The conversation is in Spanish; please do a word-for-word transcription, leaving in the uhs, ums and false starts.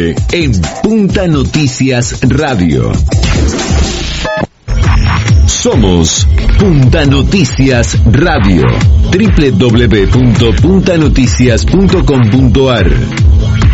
En Punta Noticias Radio. Somos Punta Noticias Radio. doble u doble u doble u punto punta noticias punto com punto a r